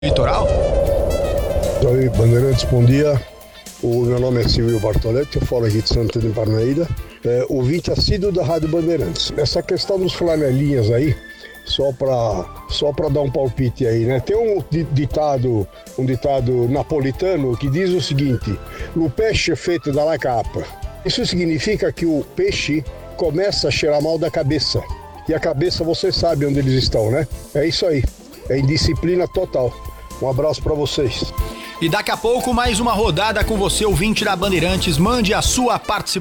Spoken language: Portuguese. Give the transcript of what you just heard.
Litoral? Oi, Bandeirantes, bom dia. O meu nome é Silvio Bartoletti, eu falo aqui de Santana de Parnaíba, ouvinte assíduo da Rádio Bandeirantes. Essa questão dos flanelinhas aí, só para dar um palpite aí, né? Tem um ditado napolitano que diz o seguinte: "O peixe feito dalla capa". Isso significa que o peixe começa a cheirar mal da cabeça. E a cabeça, você sabe onde eles estão, né? É isso aí. É indisciplina total. Um abraço para vocês. E daqui a pouco mais uma rodada com você, ouvinte da Bandeirantes. Mande a sua participação.